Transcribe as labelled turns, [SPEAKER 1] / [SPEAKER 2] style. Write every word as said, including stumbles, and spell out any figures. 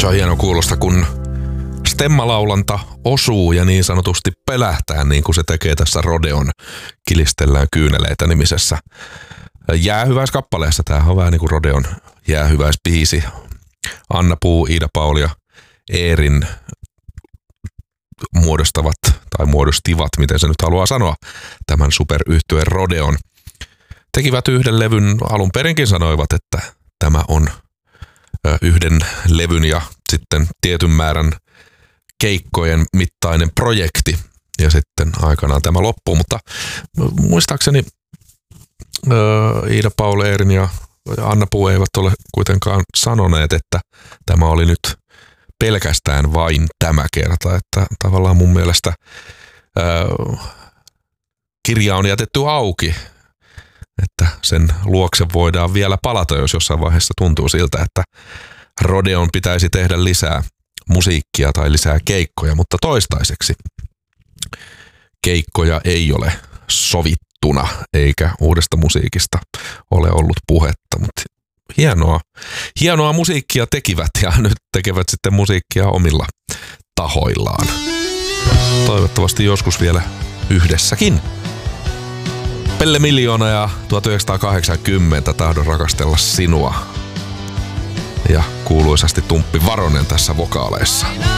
[SPEAKER 1] Se on hieno kuulosta, kun stemmalaulanta osuu ja niin sanotusti pelähtää, niin kuin se tekee tässä Rodeon Kilistellään kyyneleitä -nimisessä jäähyväiskappaleessa. Tämähän on vähän niin kuin Rodeon jäähyväisbiisi. Anna Puu, Iida Pauli ja Eerin muodostavat tai muodostivat, miten se nyt haluaa sanoa, tämän superyhtyeen Rodeon. Tekivät yhden levyn, alun perinkin sanoivat, että tämä on yhden levyn ja sitten tietyn määrän keikkojen mittainen projekti. Ja sitten aikanaan tämä loppuu, mutta muistaakseni Iida Pauli, Eerin ja Anna Puu eivät ole kuitenkaan sanoneet, että tämä oli nyt pelkästään vain tämä kerta, että tavallaan mun mielestä ää, kirja on jätetty auki, että sen luokse voidaan vielä palata, jos jossain vaiheessa tuntuu siltä, että Rodeon pitäisi tehdä lisää musiikkia tai lisää keikkoja, mutta toistaiseksi keikkoja ei ole sovittuna, eikä uudesta musiikista ole ollut puhetta, mutta hienoa, hienoa musiikkia tekivät ja nyt tekevät sitten musiikkia omilla tahoillaan. Toivottavasti joskus vielä yhdessäkin. Pelle Miljoona ja tuhatyhdeksänsataakahdeksankymmentä Tahdon rakastella sinua. Ja kuuluisasti Tumppi Varonen tässä vokaaleissa.